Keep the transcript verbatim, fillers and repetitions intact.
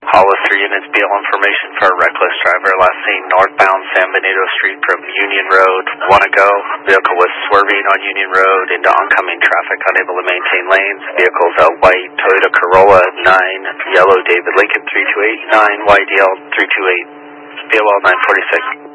Hollow three units, B L information for a reckless driver. Last seen northbound San Benito Street from Union Road. Want to go? Vehicle was swerving on Union Road into oncoming traffic, unable to maintain lanes. Vehicle's a white Toyota Corolla nine, yellow David Lincoln three two eight nine, Y D L three two eight, B L nine forty-six.